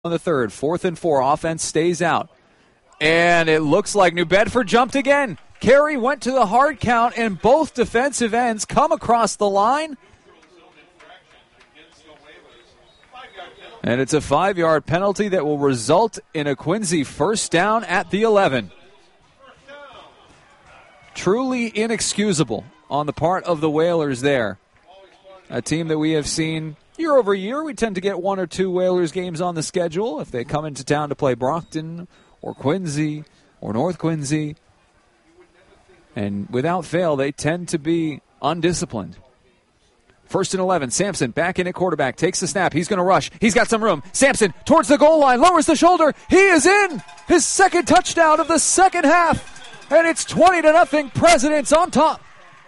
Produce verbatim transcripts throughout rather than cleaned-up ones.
in the third. Fourth and four. Offense stays out. And it looks like New Bedford jumped again. Carey went to the hard count, and both defensive ends come across the line. And it's a five-yard penalty that will result in a Quincy first down at the eleven. Truly inexcusable on the part of the Whalers there. A team that we have seen year over year. We tend to get one or two Whalers games on the schedule if they come into town to play Brockton or Quincy or North Quincy. And without fail, they tend to be undisciplined. First and eleven, Sampson back in at quarterback, takes the snap, he's going to rush, he's got some room. Sampson towards the goal line, lowers the shoulder, he is in! His second touchdown of the second half, and it's twenty to nothing, Presidents on top.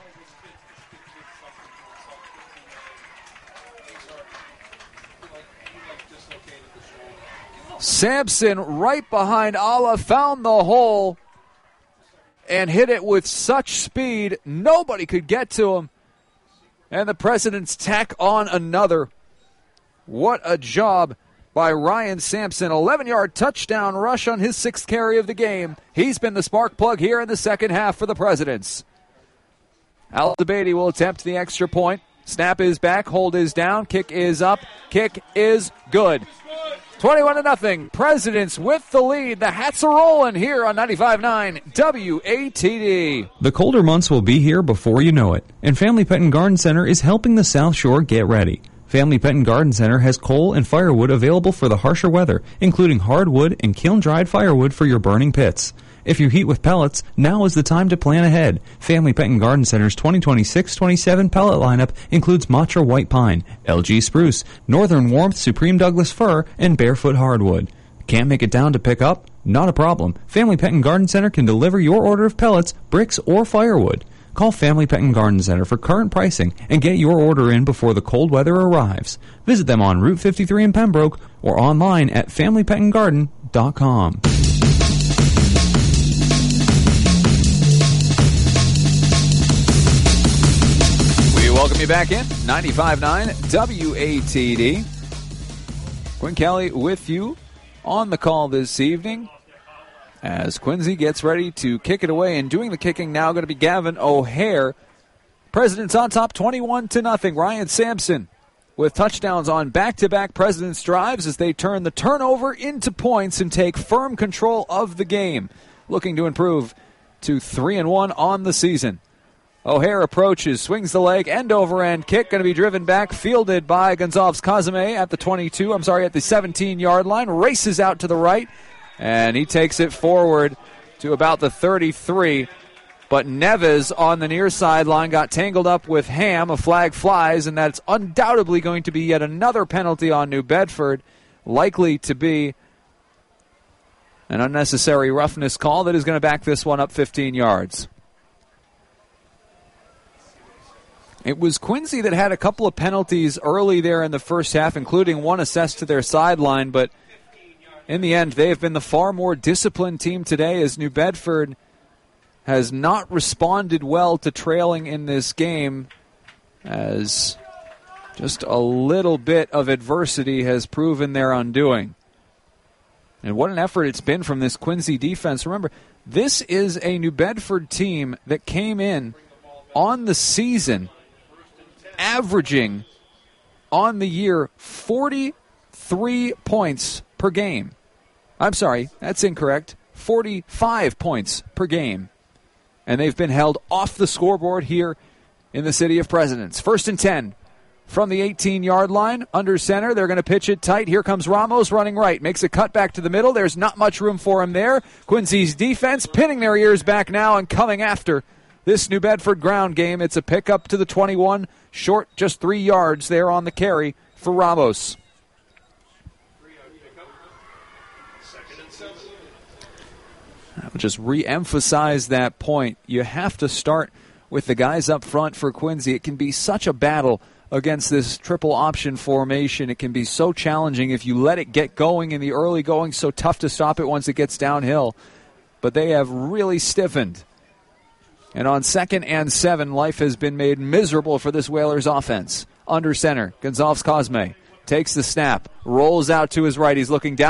Sampson right behind Allah found the hole and hit it with such speed, nobody could get to him. And the Presidents tack on another. What a job by Ryan Sampson. eleven-yard touchdown rush on his sixth carry of the game. He's been the spark plug here in the second half for the Presidents. Al-Zubaydi will attempt the extra point. Snap is back, hold is down, kick is up, kick is good. twenty-one to nothing. Presidents with the lead. The Hats are rolling here on ninety-five point nine W A T D. The colder months will be here before you know it, and Family Pet and Garden Center is helping the South Shore get ready. Family Pet and Garden Center has coal and firewood available for the harsher weather, including hardwood and kiln-dried firewood for your burning pits. If you heat with pellets, now is the time to plan ahead. Family Pet and Garden Center's twenty twenty-six twenty-seven pellet lineup includes Matra White Pine, L G Spruce, Northern Warmth Supreme Douglas Fir, and Barefoot Hardwood. Can't make it down to pick up? Not a problem. Family Pet and Garden Center can deliver your order of pellets, bricks, or firewood. Call Family Pet and Garden Center for current pricing and get your order in before the cold weather arrives. Visit them on Route fifty-three in Pembroke or online at family pet and garden dot com. Welcome you back in. ninety-five point nine W A T D. Quinn Kelly with you on the call this evening as Quincy gets ready to kick it away, and doing the kicking now going to be Gavin O'Hare. Presidents on top twenty-one to nothing. Ryan Sampson with touchdowns on back-to-back Presidents drives as they turn the turnover into points and take firm control of the game, looking to improve to three and one on the season. O'Hare approaches, swings the leg, end-over-end kick, going to be driven back, fielded by Gonzalez Cazame at the twenty-two, I'm sorry, at the seventeen-yard line, races out to the right, and he takes it forward to about the thirty-three. But Neves on the near sideline got tangled up with Ham. A flag flies, and that's undoubtedly going to be yet another penalty on New Bedford, likely to be an unnecessary roughness call that is going to back this one up fifteen yards. It was Quincy that had a couple of penalties early there in the first half, including one assessed to their sideline, but in the end, they have been the far more disciplined team today as New Bedford has not responded well to trailing in this game, as just a little bit of adversity has proven their undoing. And what an effort it's been from this Quincy defense. Remember, this is a New Bedford team that came in on the season averaging on the year forty-three points per game. I'm sorry, that's incorrect. forty-five points per game. And they've been held off the scoreboard here in the City of Presidents. First and ten from the eighteen-yard line. Under center, they're going to pitch it tight. Here comes Ramos running right. Makes a cut back to the middle. There's not much room for him there. Quincy's defense pinning their ears back now and coming after this New Bedford ground game. It's a pickup to the twenty-one. Short, just three yards there on the carry for Ramos. I would just re-emphasize that point. You have to start with the guys up front for Quincy. It can be such a battle against this triple option formation. It can be so challenging if you let it get going in the early going, so tough to stop it once it gets downhill. But they have really stiffened. And on second and seven, life has been made miserable for this Whalers offense. Under center, Gonzalez Cosme takes the snap, rolls out to his right. He's looking down.